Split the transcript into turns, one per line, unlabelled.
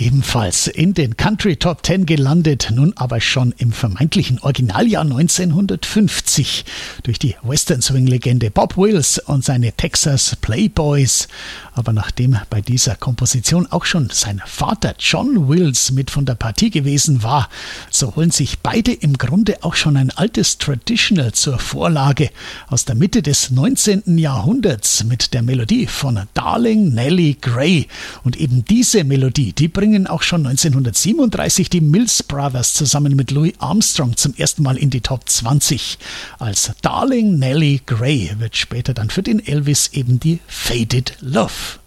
ebenfalls in den Country Top 10 gelandet, nun aber schon im vermeintlichen Originaljahr 1950 durch die Western-Swing-Legende Bob Wills und seine Texas Playboys. Aber nachdem bei dieser Komposition auch schon sein Vater John Wills mit von der Partie gewesen war, so holen sich beide im Grunde auch schon ein altes Traditional zur Vorlage aus der Mitte des 19. Jahrhunderts mit der Melodie von Darling Nellie Gray. Und eben diese Melodie, die bringen auch schon 1937 die Mills Brothers zusammen mit Louis Armstrong zum ersten Mal in die Top 20. Als Darling Nellie Gray wird später dann für den Elvis eben die Faded Love.